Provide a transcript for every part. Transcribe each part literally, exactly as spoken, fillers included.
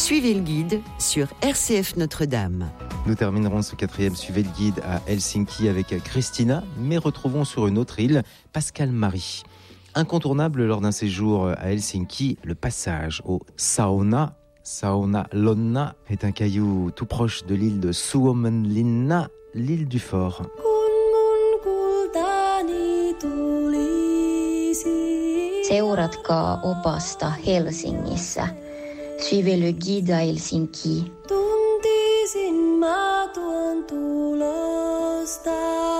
Suivez le guide sur R C F Notre-Dame. Nous terminerons ce quatrième Suivez le guide à Helsinki avec Christina, mais retrouvons sur une autre île Pascal Marie. Incontournable lors d'un séjour à Helsinki, le passage au sauna. Sauna Lonna est un caillou tout proche de l'île de Suomenlinna, l'île du fort. Seuratkaa opasta Helsingissä. Suivez le guide à Helsinki. Tuntisin mä tuon tulosta.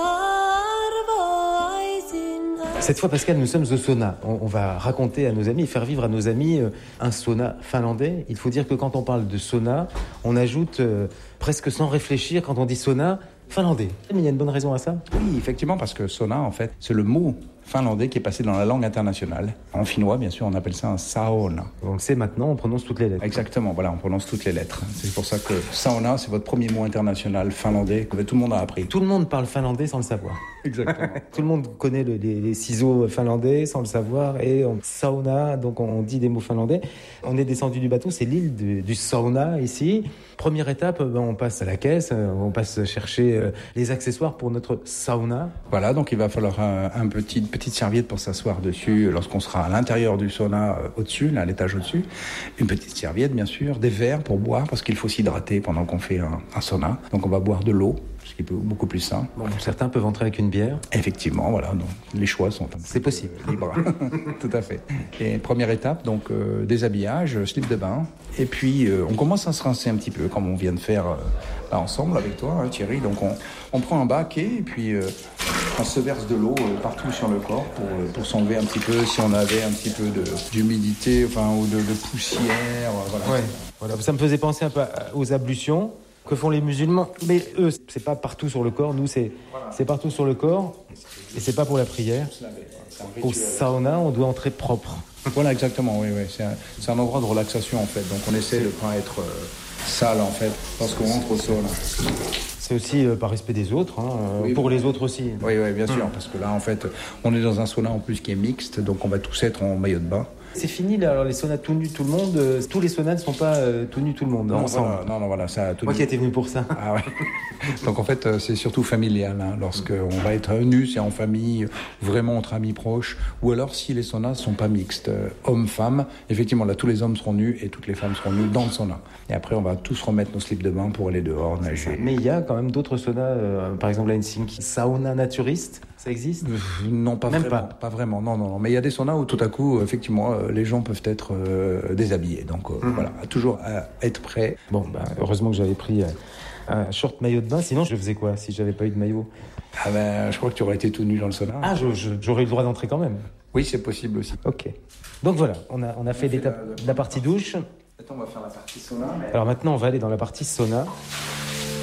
Cette fois, Pascal, nous sommes au sauna. On, on va raconter à nos amis, faire vivre à nos amis euh, un sauna finlandais. Il faut dire que quand on parle de sauna, on ajoute euh, presque sans réfléchir, quand on dit sauna, finlandais. Mais il y a une bonne raison à ça ? Oui, effectivement, parce que sauna, en fait, c'est le mot finlandais qui est passé dans la langue internationale. En finnois, bien sûr, on appelle ça un sauna. On le sait maintenant, on prononce toutes les lettres. Exactement, voilà, on prononce toutes les lettres. C'est pour ça que sauna, c'est votre premier mot international finlandais que tout le monde a appris. Tout le monde parle finlandais sans le savoir. Exactement. Tout le monde connaît le, les, les ciseaux finlandais sans le savoir, et on, sauna, donc on dit des mots finlandais. On est descendu du bateau, c'est l'île du, du sauna ici. Première étape, ben on passe à la caisse, on passe chercher les accessoires pour notre sauna. Voilà, donc il va falloir un, un petit, petite serviette pour s'asseoir dessus lorsqu'on sera à l'intérieur du sauna au-dessus, là, à l'étage au-dessus. Une petite serviette, bien sûr, des verres pour boire, parce qu'il faut s'hydrater pendant qu'on fait un, un sauna. Donc on va boire de l'eau, ce qui est beaucoup plus sain. Bon, certains peuvent entrer avec une bière. Effectivement, voilà, donc les choix sont un peu C'est possible. Libres. Tout à fait. Et première étape, donc euh, déshabillage, slip de bain. Et puis euh, on commence à se rincer un petit peu, comme on vient de faire euh, là ensemble avec toi, hein, Thierry. Donc on, on prend un baquet et puis euh, on se verse de l'eau euh, partout sur le corps pour, euh, pour s'enlever un petit peu si on avait un petit peu de, d'humidité, enfin, ou de, de poussière. Euh, voilà. Ouais. Voilà. Ça me faisait penser un peu aux ablutions que font les musulmans. Mais eux, c'est pas partout sur le corps. Nous, c'est, voilà. c'est partout sur le corps. Et c'est pas pour la prière. Au sauna, on doit entrer propre. Voilà, exactement, oui, oui. C'est un, c'est un endroit de relaxation, en fait. Donc, on essaie de ne pas être euh, sale, en fait, lorsqu'on rentre au sauna. C'est aussi euh, par respect des autres, hein, euh, oui, pour oui. les autres aussi. Oui, oui, bien sûr, parce que là, en fait, on est dans un sauna, en plus, qui est mixte. Donc, on va tous être en maillot de bain. C'est fini, là, alors les saunas tout nus, tout le monde. Euh, tous les saunas ne sont pas euh, tout nus, tout le monde. Non, ensemble. voilà, non, non, voilà. Ça, tout Moi nu. qui étais venu pour ça. Ah ouais. Donc en fait, euh, c'est surtout familial. Hein, lorsqu'on va être nus, c'est en famille, vraiment entre amis proches. Ou alors si les saunas ne sont pas mixtes, euh, hommes-femmes, effectivement, là, tous les hommes seront nus et toutes les femmes seront nues dans le sauna. Et après, on va tous remettre nos slips de bain pour aller dehors, nager. Mais il y a quand même d'autres saunas, euh, par exemple à Helsinki. Sauna naturiste, ça existe ? Euh, Non, pas Même vraiment. pas. Pas vraiment, non, non, non. Mais il y a des saunas où tout à coup, effectivement, euh, les gens peuvent être euh, déshabillés. Donc euh, mmh. voilà, toujours à être prêt. Bon, bah, heureusement que j'avais pris euh, un short maillot de bain, sinon je faisais quoi si j'avais pas eu de maillot ? Ah ben, je crois que tu aurais été tout nu dans le sauna. Ah, je, je, j'aurais eu le droit d'entrer quand même. Oui, c'est possible aussi. Ok. Donc voilà, on a, on a fait, fait l'étape, la, la, la partie douche. Attends, on va faire la partie sauna. Mais... Alors maintenant, on va aller dans la partie sauna.